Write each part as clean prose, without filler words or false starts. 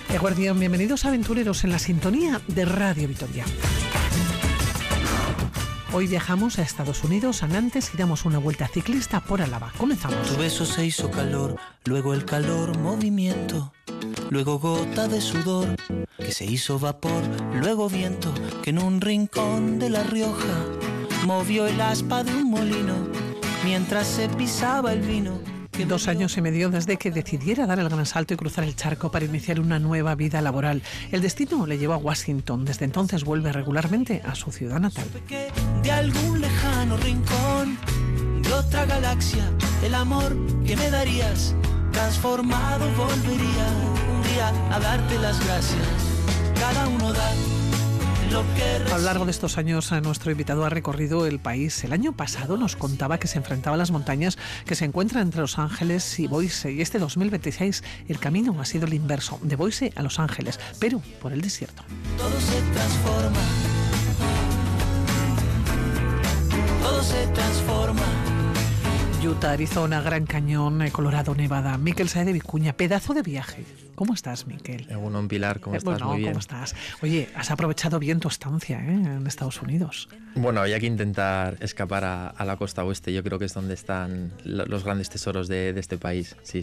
Eguardión, bienvenidos aventureros en la sintonía de Radio Vitoria. Hoy viajamos a Estados Unidos, a Nantes, y damos una vuelta ciclista por Álava. Comenzamos. Tu beso se hizo calor, luego el calor movimiento, luego gota de sudor que se hizo vapor, luego viento que en un rincón de La Rioja movió el aspa de un molino mientras se pisaba el vino. 2 años y medio desde que decidiera dar el gran salto y cruzar el charco para iniciar una nueva vida laboral. El destino le llevó a Washington. Desde entonces vuelve regularmente a su ciudad natal. De algún lejano rincón de otra galaxia, el amor que me darías transformado volvería un día a darte las gracias. Cada uno da lo que recibe. A lo largo de estos años, nuestro invitado ha recorrido el país. El año pasado nos contaba que se enfrentaba a las montañas que se encuentran entre Los Ángeles y Boise. Y este 2026 el camino ha sido el inverso, de Boise a Los Ángeles, pero por el desierto. Todo se transforma. Todo se transforma. Utah, Arizona, Gran Cañón, Colorado, Nevada. Miquel Saez de Vicuña, pedazo de viaje. ¿Cómo estás, Miquel? Bueno, Pilar, ¿cómo estás? Muy bien. ¿Cómo estás? Oye, has aprovechado bien tu estancia en Estados Unidos. Bueno, había que intentar escapar a la costa oeste. Yo creo que es donde están los grandes tesoros de este país. Sí.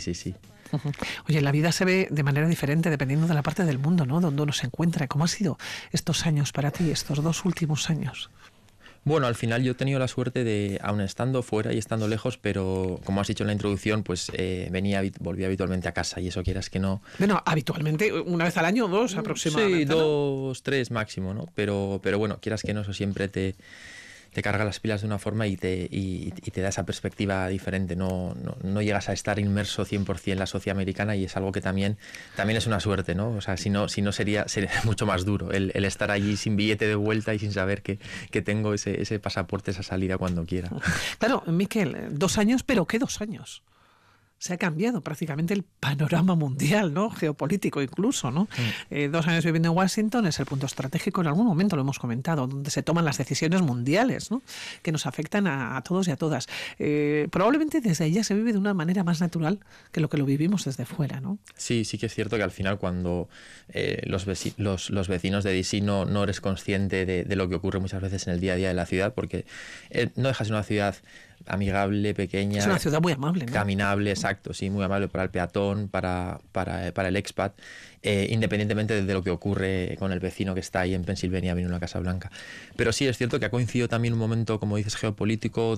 Oye, la vida se ve de manera diferente dependiendo de la parte del mundo, ¿no? Donde uno se encuentra. ¿Cómo han sido estos años para ti, estos 2 últimos años? Bueno, al final yo he tenido la suerte de, aun estando fuera y estando lejos, pero como has dicho en la introducción, pues volvía habitualmente a casa, y eso quieras que no. Bueno, habitualmente, una vez al año o 2 aproximadamente. Sí, 2, 3 máximo, ¿no? Pero bueno, quieras que no, eso siempre te carga las pilas de una forma y te da esa perspectiva diferente. No llegas a estar inmerso 100% en la sociedad americana, y es algo que también es una suerte, ¿no? O sea, si no sería mucho más duro el estar allí sin billete de vuelta y sin saber que tengo ese pasaporte, esa salida cuando quiera. Claro, Miquel, 2 años, pero ¿qué 2 años? Se ha cambiado prácticamente el panorama mundial, ¿no? Geopolítico incluso, ¿no? 2 años viviendo en Washington es el punto estratégico, en algún momento lo hemos comentado, donde se toman las decisiones mundiales, ¿no? Que nos afectan a todos y a todas. Probablemente desde allá se vive de una manera más natural que lo vivimos desde fuera, ¿no? Sí que es cierto que al final cuando los vecinos de DC no eres consciente de lo que ocurre muchas veces en el día a día de la ciudad, porque no dejas una ciudad amigable, pequeña. Es una ciudad muy amable, ¿no? Caminable, exacto, sí, muy amable para el peatón, para el expat, independientemente de lo que ocurre con el vecino que está ahí en Pensilvania, viene una Casa Blanca. Pero sí, es cierto que ha coincidido también un momento, como dices, geopolítico,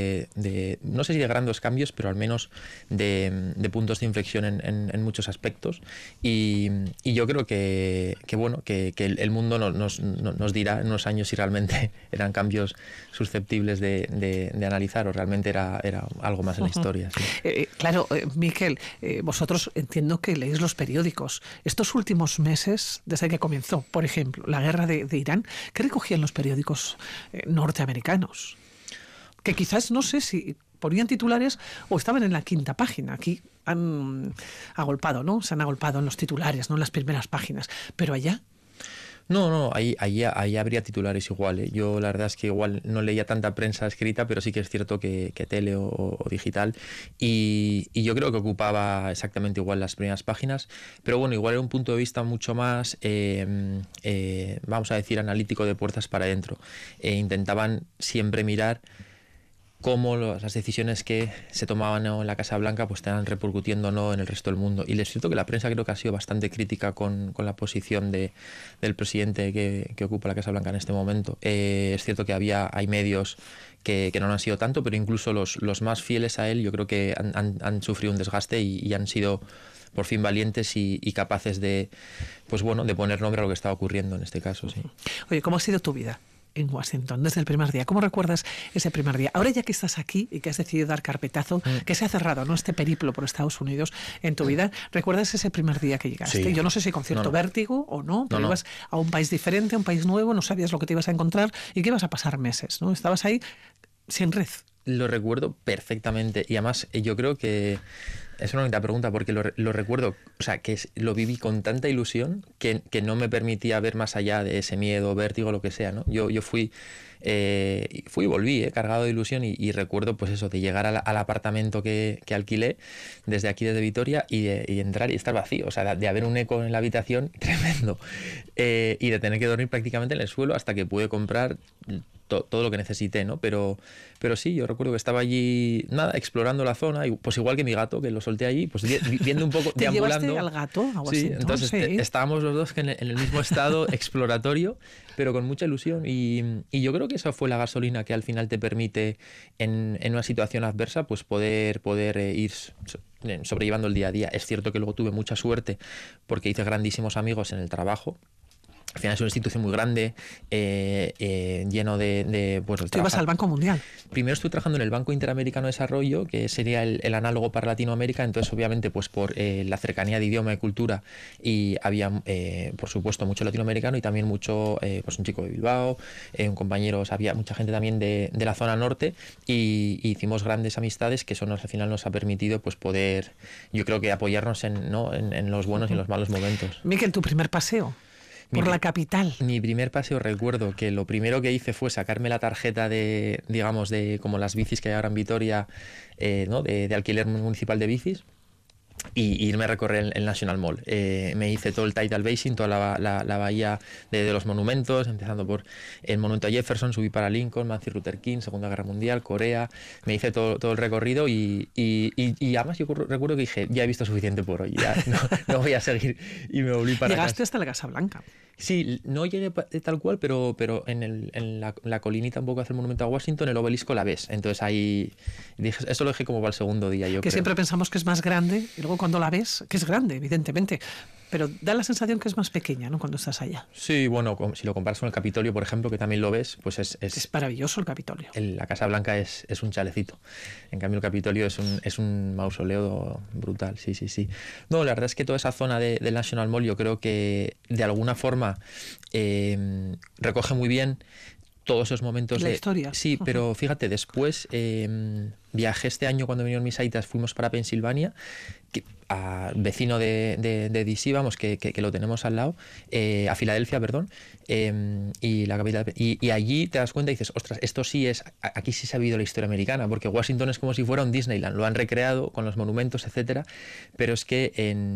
de no sé si de grandes cambios, pero al menos de puntos de inflexión en muchos aspectos. Y yo creo que el mundo nos dirá en unos años si realmente eran cambios susceptibles de analizar, o realmente era algo más en la historia. Sí. Claro, Miquel, vosotros entiendo que leéis los periódicos. Estos últimos meses, desde que comenzó, por ejemplo, la guerra de Irán, ¿qué recogían los periódicos norteamericanos? Que quizás, no sé si ponían titulares o estaban en la 5ª página. Aquí han agolpado, ¿no? Se han agolpado en los titulares, no en las primeras páginas. Pero allá... No, ahí habría titulares igual, ¿eh? Yo la verdad es que igual no leía tanta prensa escrita, pero sí que es cierto que tele o digital, y yo creo que ocupaba exactamente igual las primeras páginas, pero bueno, igual era un punto de vista mucho más, vamos a decir, analítico, de puertas para adentro. Intentaban siempre mirar cómo las decisiones que se tomaban en la Casa Blanca pues estaban repercutiendo o no en el resto del mundo. Y es cierto que la prensa creo que ha sido bastante crítica con la posición del presidente que ocupa la Casa Blanca en este momento. Es cierto que hay medios que no han sido tanto, pero incluso los más fieles a él yo creo que han sufrido un desgaste y han sido por fin valientes y capaces de poner nombre a lo que estaba ocurriendo en este caso. Sí. Oye, ¿cómo ha sido tu vida en Washington desde el primer día? ¿Cómo recuerdas ese primer día? Ahora ya que estás aquí y que has decidido dar carpetazo, que se ha cerrado, ¿no?, este periplo por Estados Unidos en tu vida, ¿recuerdas ese primer día que llegaste? Sí. Yo no sé si con cierto vértigo o no, pero ibas a un país diferente, a un país nuevo, no sabías lo que te ibas a encontrar y que ibas a pasar meses, ¿no? Estabas ahí sin red. lo recuerdo perfectamente. Y además, yo creo que es una bonita pregunta porque lo recuerdo, o sea, que lo viví con tanta ilusión que no me permitía ver más allá de ese miedo, vértigo, lo que sea, ¿no? Yo fui y volví cargado de ilusión y recuerdo pues eso, de llegar al apartamento que alquilé desde aquí, desde Vitoria, y entrar y estar vacío, o sea, de haber un eco en la habitación tremendo, y de tener que dormir prácticamente en el suelo hasta que pude comprar todo lo que necesité, ¿no? Pero sí, yo recuerdo que estaba allí, nada, explorando la zona, y pues igual que mi gato, que lo solté allí, pues viendo un poco, ¿Te deambulando. llevaste al gato a Washington? Sí, entonces estábamos los dos en el mismo estado exploratorio, pero con mucha ilusión, y yo creo que esa fue la gasolina que al final te permite en una situación adversa pues poder ir sobrellevando el día a día. Es cierto que luego tuve mucha suerte porque hice grandísimos amigos en el trabajo. Al final es una institución muy grande, lleno de pues, ¿Tú ibas al Banco Mundial? Primero estuve trabajando en el Banco Interamericano de Desarrollo, que sería el análogo para Latinoamérica. Entonces, obviamente, pues por la cercanía de idioma y cultura, y había, por supuesto, mucho latinoamericano y también mucho, pues un chico de Bilbao, un compañero, había mucha gente también de la zona norte, y hicimos grandes amistades que eso al final nos ha permitido pues poder, yo creo que apoyarnos en los buenos y en los malos momentos. Miquel, ¿tu primer paseo por la capital? Mi primer paseo, recuerdo que lo primero que hice fue sacarme la tarjeta de, digamos, de como las bicis que hay ahora en Vitoria, ¿no? de alquiler municipal de bicis, y irme a recorrer el National Mall. Me hice todo el Tidal Basin, toda la bahía de los monumentos, empezando por el monumento a Jefferson, subí para Lincoln, Martin Luther King, Segunda Guerra Mundial, Corea. Me hice todo el recorrido, y además yo recuerdo que dije, ya he visto suficiente por hoy, ya no voy a seguir, y me volví para Llegaste casa. hasta la Casa Blanca. Sí, no llegué tal cual, pero en la colinita un poco hacia el monumento a Washington, el obelisco la ves. Entonces ahí dije, eso lo dejé como para el segundo día, yo que creo. Siempre pensamos que es más grande, y luego cuando la ves, que es grande, evidentemente, pero da la sensación que es más pequeña, ¿no?, cuando estás allá. Sí, bueno, si lo comparas con el Capitolio, por ejemplo, que también lo ves, pues es maravilloso el Capitolio. La Casa Blanca es un chalecito. En cambio, el Capitolio es un mausoleo brutal, sí. No, la verdad es que toda esa zona del National Mall, yo creo que de alguna forma recoge muy bien todos esos momentos la historia. Sí, pero fíjate, después viajé este año, cuando vinieron mis aitas, fuimos para Pensilvania, vecino de DC, vamos, que lo tenemos al lado, a Filadelfia, perdón, y la capital, y allí te das cuenta y dices, ostras, esto sí es, aquí sí se ha vivido la historia americana, porque Washington es como si fuera un Disneyland, lo han recreado con los monumentos, etcétera, pero es que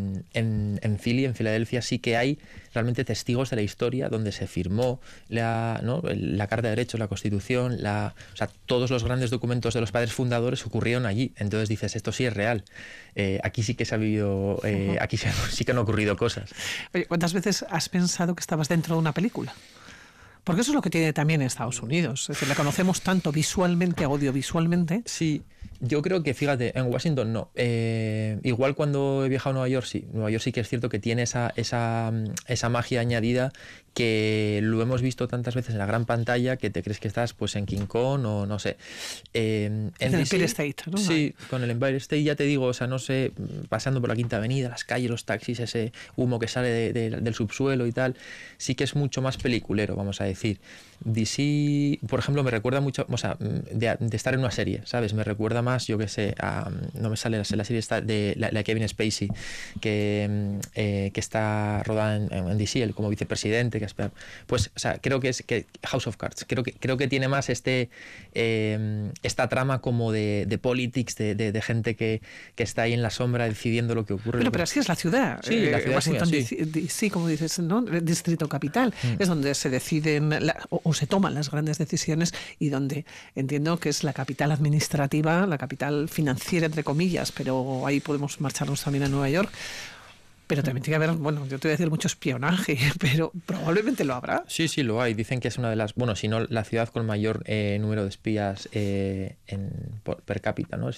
en Philly, en Filadelfia, sí que hay realmente testigos de la historia, donde se firmó la Carta de Derechos, la Constitución, o sea, todos los grandes documentos de los padres fundadores ocurrieron allí. Entonces dices, esto sí es real. Aquí sí que se ha vivido, aquí sí que han ocurrido cosas. Oye, ¿cuántas veces has pensado que estabas dentro de una película? Porque eso es lo que tiene también Estados Unidos. Es decir, la conocemos tanto visualmente, audiovisualmente. Sí, yo creo que, fíjate, en Washington no. Igual cuando he viajado a Nueva York, sí. Nueva York sí que es cierto que tiene esa magia añadida, que lo hemos visto tantas veces en la gran pantalla que te crees que estás pues en King Kong o no sé. En el Empire State, ¿no? Sí, con el Empire State, ya te digo, o sea, no sé, pasando por la Quinta Avenida, las calles, los taxis, ese humo que sale del subsuelo y tal, sí que es mucho más peliculero, vamos a decir. DC, por ejemplo, me recuerda mucho, o sea, de estar en una serie, ¿sabes? Me recuerda más, yo qué sé, no me sale la serie esta de la Kevin Spacey, que está rodada en DC, él como vicepresidente, pues, o sea, creo que es House of Cards, creo que tiene más esta trama como de politics, de gente que está ahí en la sombra decidiendo lo que ocurre. Pero así es la ciudad. Sí, la ciudad Washington es muy así. DC, como dices, ¿no? El distrito capital, es donde se deciden o se toman las grandes decisiones, y donde entiendo que es la capital administrativa, la capital financiera, entre comillas, pero ahí podemos marcharnos también a Nueva York. Pero también tiene que haber, bueno, yo te voy a decir mucho espionaje, pero probablemente lo habrá. Sí, lo hay. Dicen que es una de las, bueno, si no la ciudad con mayor número de espías per cápita, ¿no?